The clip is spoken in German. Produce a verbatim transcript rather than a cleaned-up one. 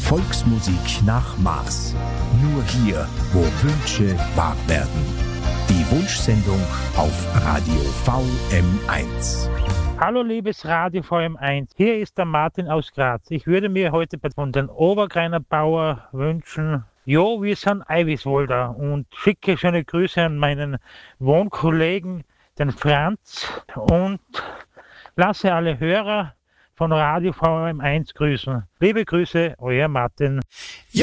Volksmusik nach Maß. Nur hier, wo Wünsche wahr werden. Die Wunschsendung auf Radio V M eins. Hallo liebes Radio V M eins, hier ist der Martin aus Graz. Ich würde mir heute von den Obergreiner Bauer wünschen, jo, wir sind Eiwiswolder, und schicke schöne Grüße an meinen Wohnkollegen, den Franz, und lasse alle Hörer von Radio V M eins grüßen. Liebe Grüße, euer Martin.